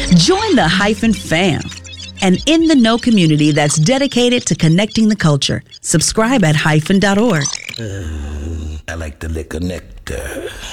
Join the Hyphen fam, an in-the-know community that's dedicated to connecting the culture. Subscribe at hyphen.org. I like the liquor nectar.